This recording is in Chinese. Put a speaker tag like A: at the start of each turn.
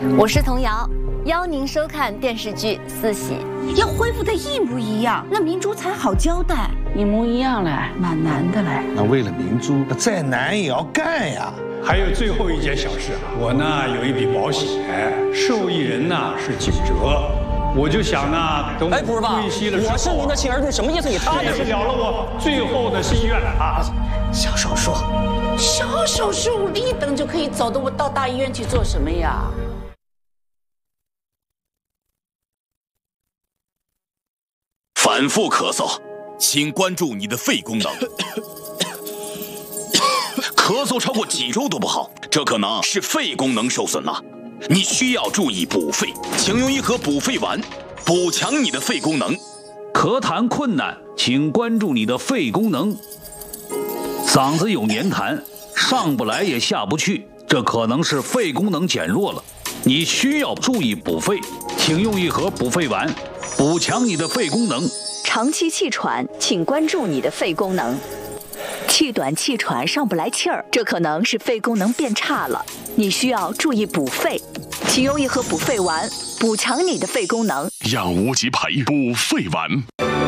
A: 我是童瑶，邀您收看电视剧《四喜》。
B: 要恢复的一模一样，那明珠才好交代。
C: 一模一样嘞，蛮难的嘞。
D: 那为了明珠，再难也要干呀。
E: 还有最后一件小事啊，我呢有一笔保险，受益人呢是景哲，我就想呢，等我归西了之后，
F: 我是您的亲儿子，什么意思？你
E: 这也是了了我最后的心愿啊。
B: 小手术，小手术，立等就可以走的，我到大医院去做什么呀？
G: 反复咳嗽，请关注你的肺功能。咳嗽超过几周都不好，这可能是肺功能受损了。你需要注意补肺，请用一盒补肺丸，补强你的肺功能。
H: 咳痰困难，请关注你的肺功能。嗓子有黏痰，上不来也下不去，这可能是肺功能减弱了。你需要注意补肺，请用一盒补肺丸，补强你的肺功能。
I: 长期气喘，请关注你的肺功能。气短气喘上不来气儿，这可能是肺功能变差了，你需要注意补肺，请用一盒补肺丸，补强你的肺功能。
J: 养无极培补肺丸。